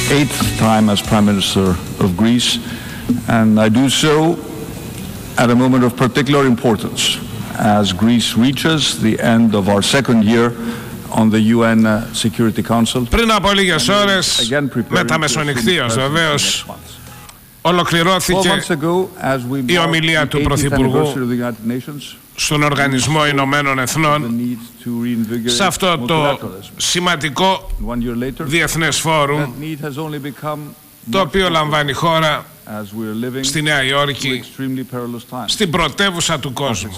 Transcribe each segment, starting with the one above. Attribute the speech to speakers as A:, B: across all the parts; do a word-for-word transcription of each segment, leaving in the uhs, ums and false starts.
A: eighth time as Prime Minister of Greece, and I do so at a moment of particular importance as Greece reaches the end of our second year on the U N Security Council.
B: Πριν από λίγες ώρες, μετά μεσονυχθείως βεβαίως, ολοκληρώθηκε η ομιλία του Πρωθυπουργού στον Οργανισμό Ηνωμένων Εθνών, σε αυτό το σημαντικό διεθνές φόρουμ, το οποίο λαμβάνει χώρα στη Νέα Υόρκη, στην πρωτεύουσα του κόσμου.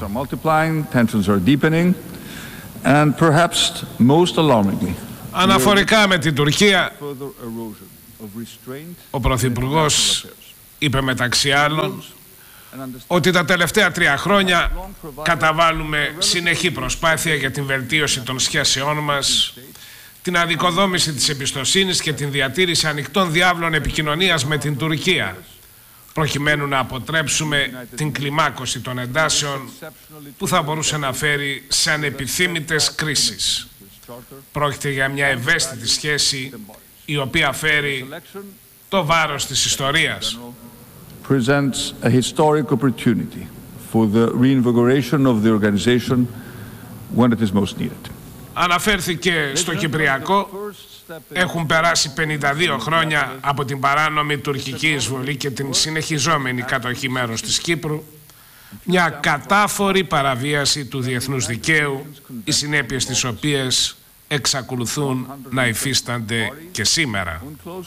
B: Αναφορικά με την Τουρκία, ο Πρωθυπουργός είπε μεταξύ άλλων ότι τα τελευταία τρία χρόνια καταβάλουμε συνεχή προσπάθεια για την βελτίωση των σχέσεών μας, την ανοικοδόμηση της εμπιστοσύνης και την διατήρηση ανοιχτών διάβλων επικοινωνίας με την Τουρκία, προκειμένου να αποτρέψουμε την κλιμάκωση των εντάσεων που θα μπορούσε να φέρει σε ανεπιθύμητες κρίσεις. Πρόκειται για μια ευαίσθητη σχέση η οποία φέρει το βάρος της ιστορίας.
A: Presents a historic opportunity for the reinvigoration of the organization when it is most needed.
B: Αναφέρθηκε στο Κυπριακό. Έχουν περάσει πενήντα δύο χρόνια από την παράνομη τουρκική εισβολή και την συνεχιζόμενη κατοχή μέρους της Κύπρου. Μια κατάφορη παραβίαση του διεθνούς δικαίου, οι συνέπειες τις οποίες εξακολουθούν να υφίστανται και σήμερα.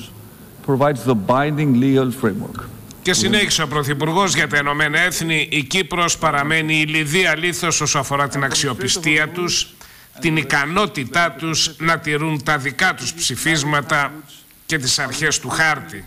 B: Και συνέχισε ο Πρωθυπουργός: για τα Ηνωμένα Έθνη, η Κύπρος παραμένει η λιδία λίθος όσο αφορά την αξιοπιστία τους, την ικανότητά τους να τηρούν τα δικά τους ψηφίσματα και τις αρχές του χάρτη.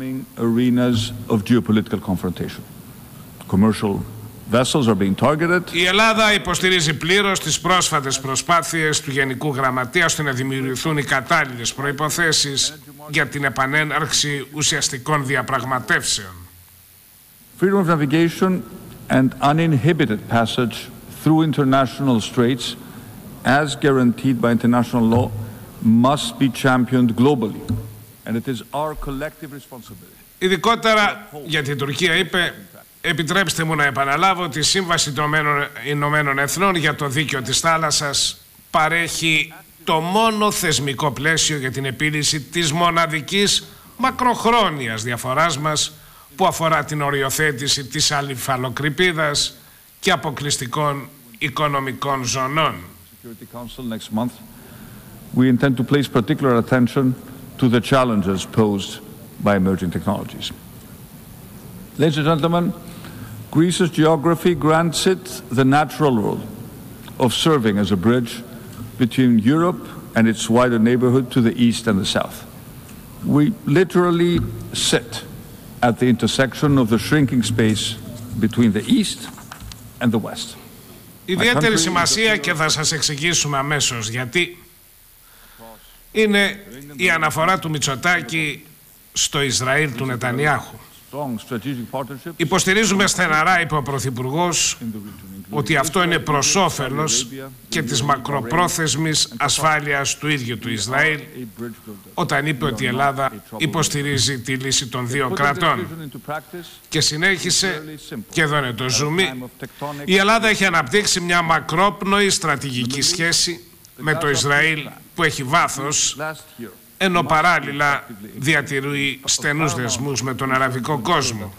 B: Η Ελλάδα υποστηρίζει πλήρως τις πρόσφατες προσπάθειες του Γενικού Γραμματέα ώστε να δημιουργηθούν οι κατάλληλες προϋποθέσεις για την επανέναρξη ουσιαστικών διαπραγματεύσεων.
A: Freedom of navigation and uninhibited passage through international straits, as guaranteed by international law, must be championed globally, and it is our collective responsibility.
B: Ειδικότερα για την Τουρκία είπε: επιτρέψτε μου να επαναλάβω ότι η Σύμβαση των Ηνωμένων Εθνών για το Δίκαιο της Θάλασσας παρέχει το μόνο θεσμικό πλαίσιο για την επίλυση της μοναδικής μακροχρόνιας διαφοράς μας που αφορά την οριοθέτηση της αλιφαλοκρηπίδας και αποκλειστικών οικονομικών ζωνών.
A: We intend to place particular attention to the challenges posed by emerging technologies. Ladies and gentlemen, Greece's geography grants it the natural role of serving as a bridge between Europe and its wider neighborhood to the east and the south. We literally sit at the intersection of the shrinking space between the east and the west.
B: Ιδιαίτερη σημασία, και θα σας εξηγήσουμε αμέσως γιατί, είναι η αναφορά του Μητσοτάκη στο Ισραήλ του Νετανιάχου. Υποστηρίζουμε στεναρά, είπε ο Πρωθυπουργός, ότι αυτό είναι προς όφελος και της μακροπρόθεσμης ασφάλειας του ίδιου του Ισραήλ, όταν είπε ότι η Ελλάδα υποστηρίζει τη λύση των δύο κρατών. Και συνέχισε, και εδώ είναι το ζουμί, η Ελλάδα έχει αναπτύξει μια μακρόπνοη στρατηγική σχέση με το Ισραήλ που έχει βάθος, ενώ παράλληλα διατηρεί στενούς δεσμούς με τον αραβικό κόσμο.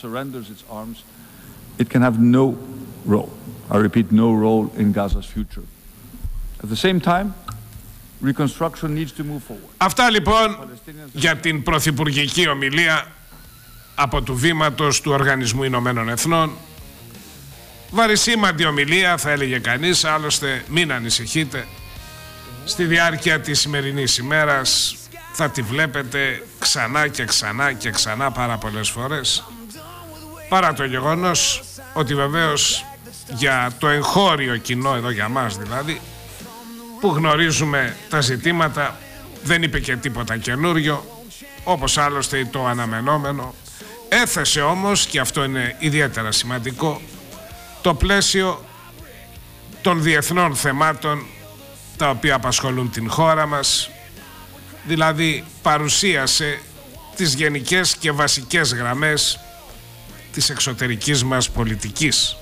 A: It can have no role. I repeat, no role in Gaza's future. At the same time, reconstruction needs to move forward.
B: Αυτά λοιπόν για την πρωθυπουργική ομιλία από του βήματος του Οργανισμού Ηνωμένων Εθνών. Βαρισίμαντη ομιλία, θα έλεγε κανείς, άλλωστε μην ανησυχείτε. Στη διάρκεια της σημερινής ημέρας θα τη βλέπετε ξανά και ξανά και ξανά πάρα πολλές φορές, παρά το γεγονός ότι βεβαίως για το εγχώριο κοινό, εδώ για μας δηλαδή, που γνωρίζουμε τα ζητήματα, δεν είπε και τίποτα καινούριο, όπως άλλωστε το αναμενόμενο. Έθεσε όμως, και αυτό είναι ιδιαίτερα σημαντικό, το πλαίσιο των διεθνών θεμάτων τα οποία απασχολούν την χώρα μας, δηλαδή παρουσίασε τις γενικές και βασικές γραμμές της εξωτερικής μας πολιτικής.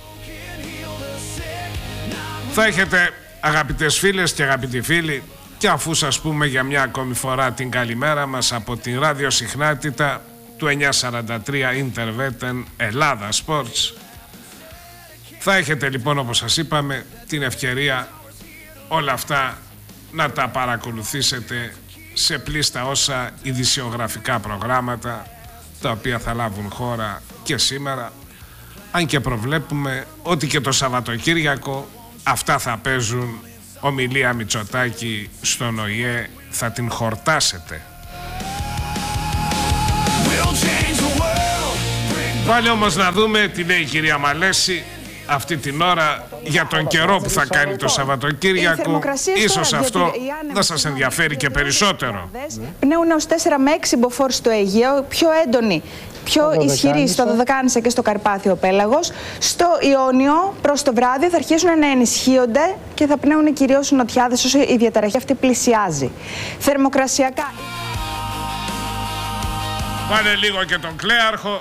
B: Θα έχετε, αγαπητές φίλες και αγαπητοί φίλοι, και αφού σας πούμε για μια ακόμη φορά την καλημέρα μας από την ραδιοσυχνότητα του εννιακόσια σαράντα τρία Interveten Ελλάδα Sports, θα έχετε λοιπόν, όπως σας είπαμε, την ευκαιρία όλα αυτά να τα παρακολουθήσετε σε πλήστα όσα ειδησιογραφικά προγράμματα τα οποία θα λάβουν χώρα και σήμερα, αν και προβλέπουμε ότι και το Σαββατοκύριακο αυτά θα παίζουν. Ομιλία Μητσοτάκη στον Ο Η Ε θα την χορτάσετε. Πάλι όμως να δούμε τι λέει η κυρία Μαλέση αυτή την ώρα για τον καιρό που θα κάνει το Σαββατοκύριακο. Ίσως αυτό να σας ενδιαφέρει και περισσότερο.
C: Πνέουν έως τέσσερα με έξι μποφόρ στο Αιγαίο, πιο έντονη, πιο ισχυρή στο Δωδεκάνησα και στο Καρπάθιο πέλαγος. Στο Ιόνιο προς το βράδυ θα αρχίσουν να ενισχύονται και θα πνέουν κυρίως οι νοτιάδες όσο η διαταραχή αυτή πλησιάζει. Θερμοκρασιακά.
B: Πάνε λίγο και τον Κλέαρχο.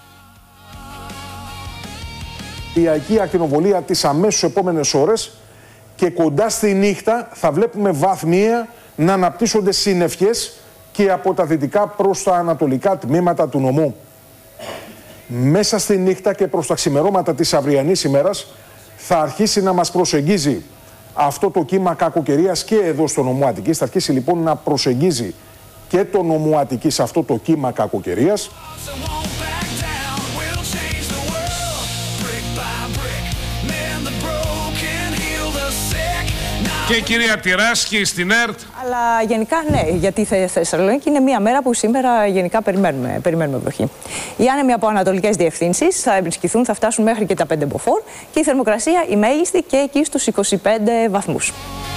D: Η ακή ακτινοβολία τις αμέσως επόμενες ώρες και κοντά στη νύχτα θα βλέπουμε βαθμία να αναπτύσσονται συννεφιές και από τα δυτικά προς τα ανατολικά τμήματα του νομού. Μέσα στη νύχτα και προς τα ξημερώματα της αυριανής ημέρας θα αρχίσει να μας προσεγγίζει αυτό το κύμα κακοκαιρίας και εδώ στο νομό Αττικής. Θα αρχίσει λοιπόν να προσεγγίζει και το νομό Αττικής αυτό το κύμα κακοκαιρίας.
B: Και η κυρία Τυράσκη στην ΕΡΤ.
E: Αλλά γενικά ναι, γιατί η Θεσσαλονίκη είναι μια μέρα που σήμερα γενικά περιμένουμε, περιμένουμε βροχή. Οι άνεμοι από ανατολικές διευθύνσεις θα εμπρισκηθούν, θα φτάσουν μέχρι και τα πέντε μποφόρ και η θερμοκρασία η μέγιστη και εκεί στους είκοσι πέντε βαθμούς.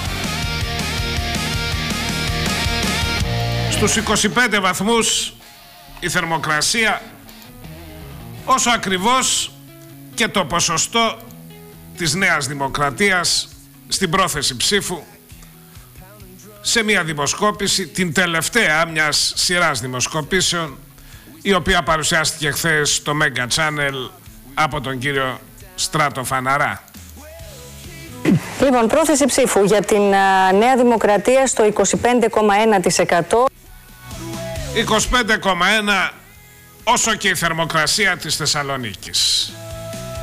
B: Στους είκοσι πέντε βαθμούς η θερμοκρασία, όσο ακριβώς και το ποσοστό της Νέας Δημοκρατίας στην πρόθεση ψήφου σε μια δημοσκόπηση, την τελευταία μιας σειράς δημοσκοπήσεων, η οποία παρουσιάστηκε χθες στο Mega Channel από τον κύριο Στράτο Φαναρά.
F: Λοιπόν, πρόθεση ψήφου για την uh, Νέα Δημοκρατία στο είκοσι πέντε κόμμα ένα τοις εκατό.
B: είκοσι πέντε κόμμα ένα όσο και η θερμοκρασία της Θεσσαλονίκης.